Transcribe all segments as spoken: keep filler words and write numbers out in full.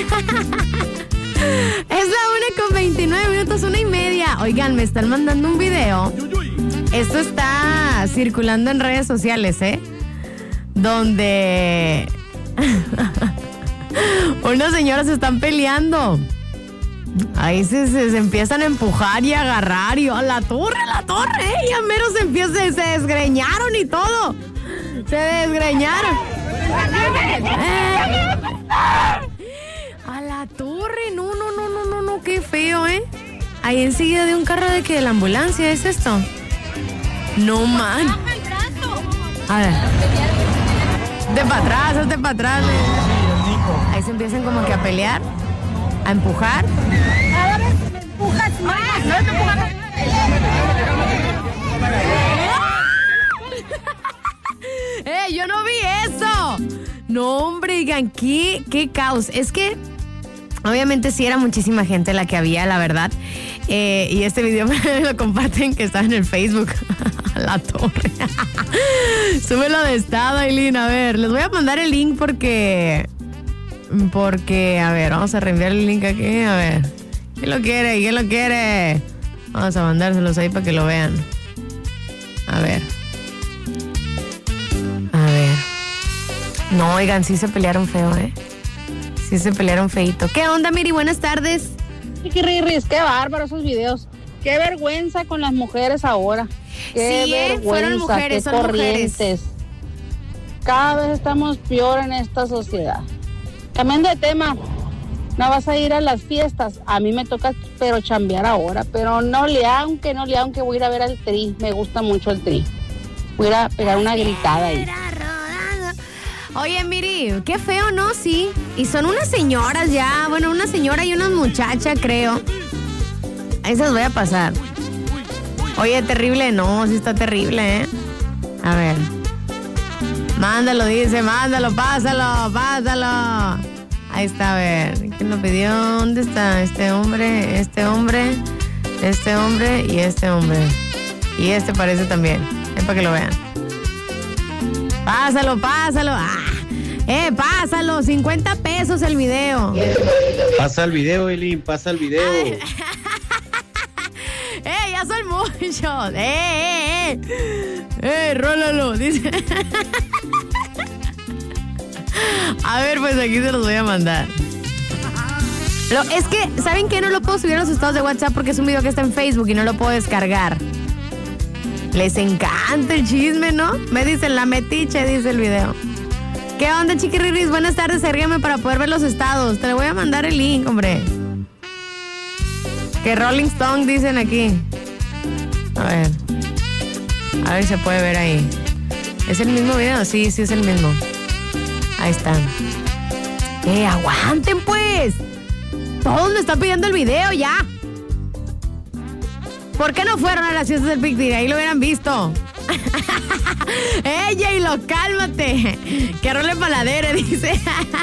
Es la una con veintinueve minutos, una y media. Oigan, me están mandando un video. Esto está circulando en redes sociales, ¿eh? Donde unas señoras se están peleando. Ahí se, se, se empiezan a empujar y a agarrar y a la torre, a la torre, ¿eh? Ya mero se empieza, se, se desgreñaron y todo. Se desgreñaron. Eh, a la torre, no, no, no, no, no, no, qué feo, ¿eh? Ahí enseguida de un carro de que de la ambulancia, ¿es esto? No, man. A ver. De para atrás, hazte para atrás. Ahí se empiezan como que a pelear, a empujar. Ahora me empujas más. No te empujas. ¡Eh, yo no vi eso! No, hombre, digan, ¿qué, qué caos? Es que, obviamente, sí era muchísima gente la que había, la verdad. Eh, y este video me lo comparten que está en el Facebook. La torre. Súbelo de estado, Aileen. A ver, les voy a mandar el link porque... Porque, a ver, vamos a reenviar el link aquí. A ver. ¿Quién lo quiere? ¿Quién lo quiere? Vamos a mandárselos ahí para que lo vean. A ver. A ver. No, oigan, sí se pelearon feo, ¿eh? Sí se pelearon feito. ¿Qué onda, Miri? Buenas tardes. Chiquirris, qué bárbaro esos videos. Qué vergüenza con las mujeres ahora. Qué sí, ¿eh? Fueron mujeres, qué son corrientes. mujeres. Cada vez estamos peor en esta sociedad. Cambiando de tema, no vas a ir a las fiestas. A mí me toca, pero chambear ahora. Pero no le aunque, no le aunque voy a ir a ver al Tri. Me gusta mucho el Tri. Voy a ir a pegar una gritada ahí. Oye, Miri, qué feo, ¿no? Sí. Y son unas señoras ya. Bueno, una señora y una muchacha, creo. A esas voy a pasar. Oye, terrible. No, sí está terrible, ¿eh? A ver. Mándalo, dice, mándalo, pásalo, pásalo. Ahí está, a ver. ¿Quién lo pidió? ¿Dónde está? Este hombre, este hombre, este hombre y este hombre. Y este parece también. Es para que lo vean. Pásalo, pásalo. Ah, eh, pásalo. cincuenta pesos el video. Pasa el video, Eileen, pasa el video. Ay. Eh, ya son muchos. Eh, eh, eh. Eh, rólalo, dice. A ver, pues aquí se los voy a mandar. Lo, es que, ¿saben qué? No lo puedo subir a los estados de WhatsApp porque es un video que está en Facebook y no lo puedo descargar. Les encanta el chisme, ¿no? Me dicen la metiche, dice el video. ¿Qué onda, chiquirriris? Buenas tardes, sérgueme para poder ver los estados. Te le voy a mandar el link, hombre. Que Rolling Stone dicen aquí. A ver. A ver si se puede ver ahí. ¿Es el mismo video? Sí, sí es el mismo. Ahí están. ¡Eh, aguanten, pues! Todos me están pidiendo el video, ya. ¿Por qué no fueron a las fiestas del Big Deal? Ahí lo hubieran visto. ¡Eh, J-Lo, cálmate! Que role paladere, dice.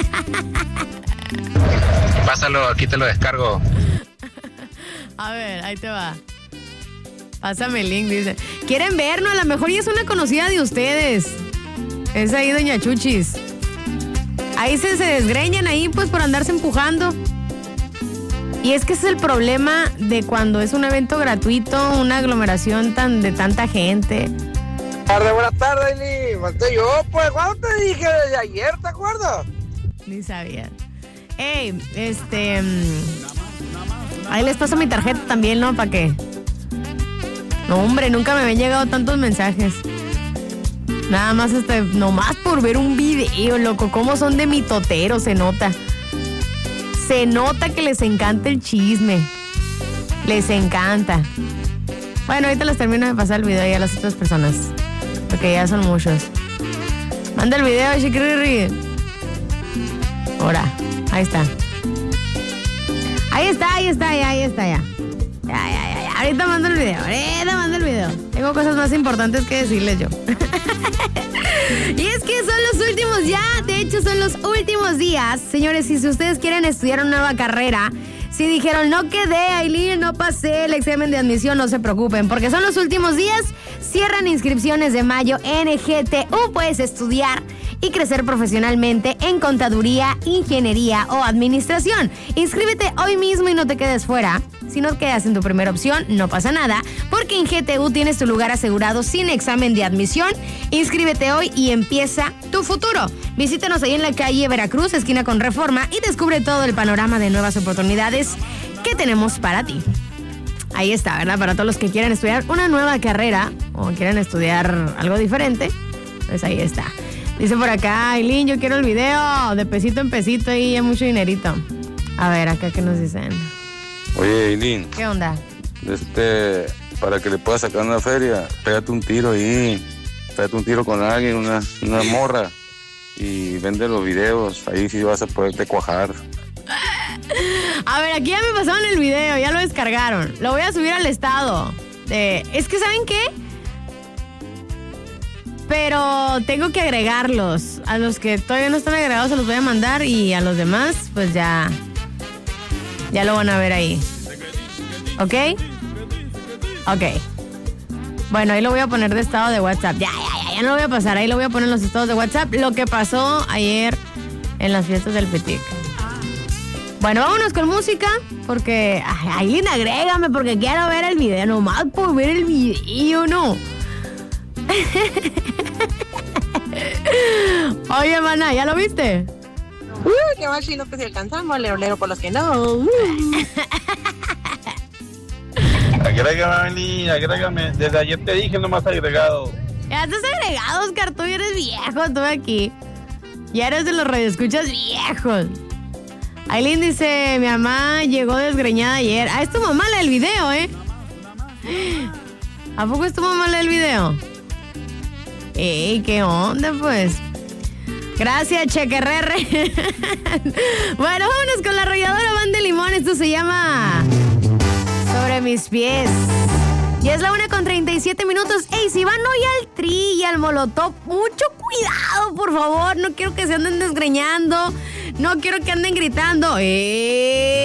Pásalo, aquí te lo descargo. A ver, ahí te va. Pásame el link, dice. ¿Quieren vernos? A lo mejor ya es una conocida de ustedes. Es ahí doña Chuchis. Ahí se, se desgreñan ahí, pues, por andarse empujando. Y es que ese es el problema de cuando es un evento gratuito, una aglomeración tan de tanta gente. Tarde, buenas tardes, Eli. Falté yo, pues, ¿cuándo te dije desde ayer, te acuerdas? Ni sabía. Ey, este... Ahí les paso mi tarjeta también, ¿no? ¿Para qué? No, hombre, nunca me habían llegado tantos mensajes. Nada más, este, nomás por ver un video, loco. Cómo son de mitoteros, se nota. Se nota que les encanta el chisme. Les encanta. Bueno, ahorita les termino de pasar el video ya a las otras personas. Porque ya son muchos. Manda el video, chiquirri. Ahora, ahí está. Ahí está, ahí está, ya, ahí está, ya. Ya, ya, ya, ya. Ahorita mando el video, ahorita mando el video. Tengo cosas más importantes que decirles yo. Y es que son los últimos ya, de hecho son los últimos días. Señores, si ustedes quieren estudiar una nueva carrera, si dijeron no quedé, Aileen, no pasé el examen de admisión, no se preocupen, porque son los últimos días. Cierran inscripciones de mayo en G T U. Puedes estudiar y crecer profesionalmente en contaduría, ingeniería o administración. Inscríbete hoy mismo y no te quedes fuera. Si no quedas en tu primera opción, no pasa nada, porque en G T U tienes tu lugar asegurado sin examen de admisión. Inscríbete hoy y empieza tu futuro. Visítanos ahí en la calle Veracruz, esquina con Reforma, y descubre todo el panorama de nuevas oportunidades que tenemos para ti. Ahí está, ¿verdad? Para todos los que quieran estudiar una nueva carrera o quieran estudiar algo diferente, pues ahí está. Dice por acá, Aileen, yo quiero el video de pesito en pesito y hay mucho dinerito. A ver, acá qué nos dicen. Oye, Aileen. ¿Qué onda? Este, para que le puedas sacar una feria, pégate un tiro ahí. Pégate un tiro con alguien, una, una morra. Y vende los videos. Ahí sí vas a poderte cuajar. A ver, aquí ya me pasaron el video, ya lo descargaron. Lo voy a subir al estado. Eh, es que, ¿saben qué? Pero tengo que agregarlos. A los que todavía no están agregados se los voy a mandar. Y a los demás, pues ya... Ya lo van a ver ahí. ¿Ok? Ok. Bueno, ahí lo voy a poner de estado de WhatsApp. Ya, ya, ya, ya no lo voy a pasar. Ahí lo voy a poner en los estados de WhatsApp. Lo que pasó ayer en las fiestas del Petit. Bueno, vámonos con música. Porque... Ay, Aileen, agrégame porque quiero ver el video. Nomás por ver el video, ¿no? Oye, mana, ¿ya lo viste? Uh, qué mal chino que si alcanzamos, lero, lero por los que no. Uh. Agrégame, Aileen, agrégame. Desde ayer te dije, no me has agregado. Ya estás agregado, Oscar. Tú ya eres viejo, tú aquí. Ya eres de los radioescuchas viejos. Aileen dice, mi mamá llegó desgreñada ayer. Ah, es tu mamá la del video, ¿eh? ¿A poco es tu mamá la del video? Ey, ¿qué onda, pues? Gracias, Chequerrerre. Bueno, vámonos con la arrolladora Banda de Limón. Esto se llama Sobre mis pies. Y es la una con treinta y siete minutos. Ey, si van hoy al Tri y al Molotov, mucho cuidado, por favor. No quiero que se anden desgreñando. No quiero que anden gritando. ¡Eh!